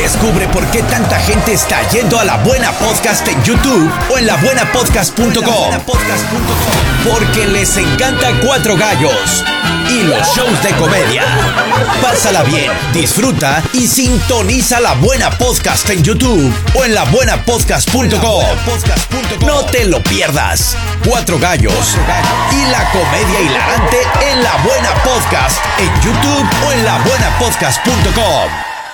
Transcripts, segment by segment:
Descubre por qué tanta gente está yendo a La Buena Podcast en YouTube o en labuenapodcast.com. Porque les encanta Cuatro Gallos y los shows de comedia. Pásala bien, disfruta y sintoniza La Buena Podcast en YouTube o en labuenapodcast.com. No te lo pierdas. Cuatro Gallos y la comedia hilarante en La Buena Podcast en YouTube o en labuenapodcast.com.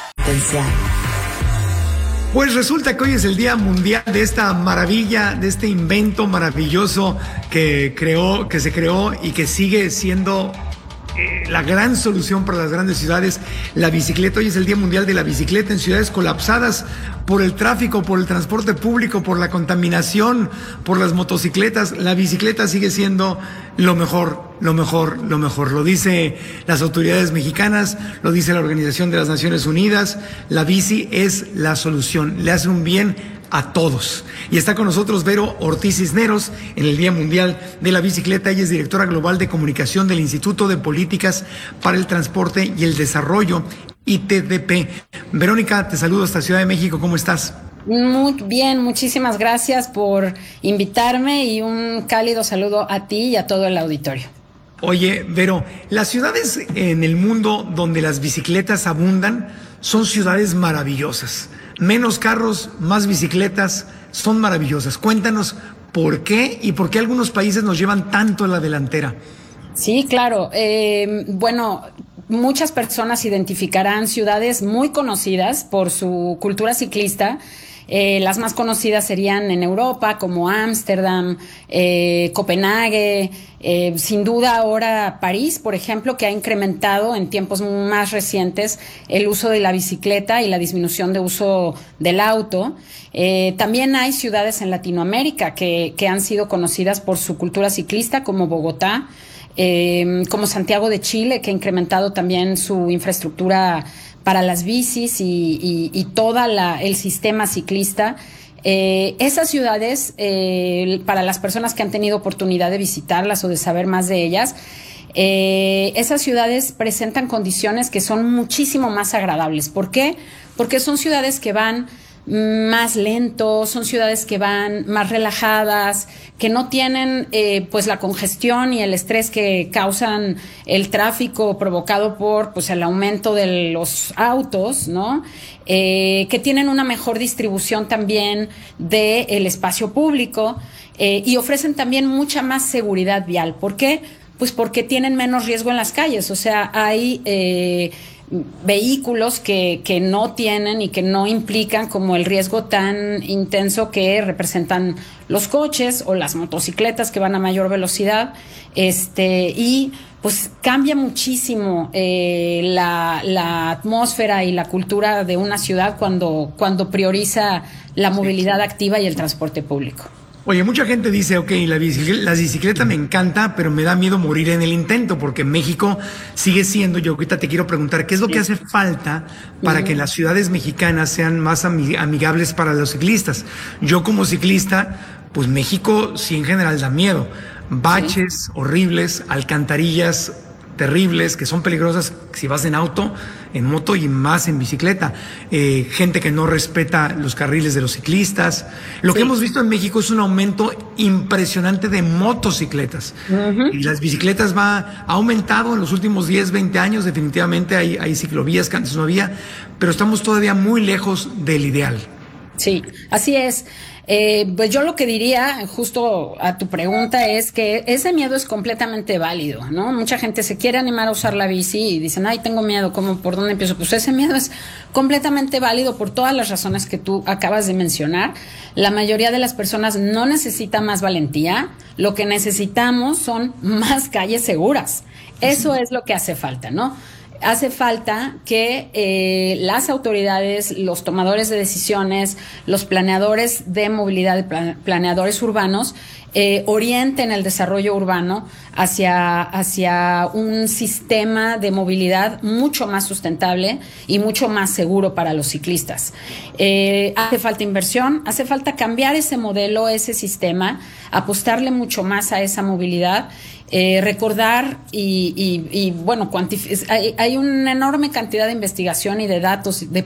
Pues resulta que hoy es el Día Mundial de esta maravilla, de este invento maravilloso que se creó y que sigue siendo la gran solución para las grandes ciudades, la bicicleta. Hoy es el Día Mundial de la Bicicleta en ciudades colapsadas por el tráfico, por el transporte público, por la contaminación, por las motocicletas. La bicicleta sigue siendo lo mejor. Lo dice las autoridades mexicanas, lo dice la Organización de las Naciones Unidas. La bici es la solución, le hace un bien a todos. Y está con nosotros Vero Ortiz Cisneros en el Día Mundial de la Bicicleta. Ella es directora global de comunicación del Instituto de Políticas para el Transporte y el Desarrollo, ITDP. Verónica, te saludo hasta Ciudad de México. ¿Cómo estás? Muy bien, muchísimas gracias por invitarme y un cálido saludo a ti y a todo el auditorio. Oye, Vero, las ciudades en el mundo donde las bicicletas abundan son ciudades maravillosas. Menos carros, más bicicletas, son maravillosas. Cuéntanos por qué y por qué algunos países nos llevan tanto a la delantera. Sí, claro. Bueno, muchas personas identificarán ciudades muy conocidas por su cultura ciclista. Las más conocidas serían en Europa, como Ámsterdam, Copenhague, sin duda ahora París, por ejemplo, que ha incrementado en tiempos más recientes el uso de la bicicleta y la disminución de uso del auto. También hay ciudades en Latinoamérica que han sido conocidas por su cultura ciclista, como Bogotá, como Santiago de Chile, que ha incrementado también su infraestructura para las bicis y todo el sistema ciclista. Esas ciudades, para las personas que han tenido oportunidad de visitarlas o de saber más de ellas, esas ciudades presentan condiciones que son muchísimo más agradables. ¿Por qué? Porque son ciudades que van más lento, son ciudades que van más relajadas, que no tienen pues la congestión y el estrés que causan el tráfico provocado por pues el aumento de los autos, ¿no? Que tienen una mejor distribución también del espacio público y ofrecen también mucha más seguridad vial. ¿Por qué? Pues porque tienen menos riesgo en las calles. O sea, hay vehículos que no tienen y que no implican como el riesgo tan intenso que representan los coches o las motocicletas que van a mayor velocidad, y pues cambia muchísimo la atmósfera y la cultura de una ciudad cuando prioriza la movilidad activa y el transporte público. Oye, mucha gente dice, ok, la bicicleta me encanta, pero me da miedo morir en el intento, porque México sigue siendo, yo ahorita te quiero preguntar, ¿qué es lo que hace falta para que las ciudades mexicanas sean más amigables para los ciclistas? Yo como ciclista, pues México sí en general da miedo. Baches horribles, alcantarillas terribles, que son peligrosas si vas en auto, en moto y más en bicicleta. Gente que no respeta los carriles de los ciclistas. Lo que hemos visto en México es un aumento impresionante de motocicletas. Y las bicicletas ha aumentado en los últimos 10, 20 años. Definitivamente hay ciclovías que antes no había, pero estamos todavía muy lejos del ideal. Sí, así es. Pues yo lo que diría, justo a tu pregunta, es que ese miedo es completamente válido, ¿no? Mucha gente se quiere animar a usar la bici y dicen, ay, tengo miedo, ¿por dónde empiezo? Pues ese miedo es completamente válido por todas las razones que tú acabas de mencionar. La mayoría de las personas no necesita más valentía, lo que necesitamos son más calles seguras. Eso es lo que hace falta, ¿no? Hace falta que las autoridades, los tomadores de decisiones, los planeadores de movilidad, planeadores urbanos, orienten el desarrollo urbano hacia un sistema de movilidad mucho más sustentable y mucho más seguro para los ciclistas. Hace falta inversión, hace falta cambiar ese modelo, ese sistema, apostarle mucho más a esa movilidad. Recordar y bueno, hay una enorme cantidad de investigación y de datos, de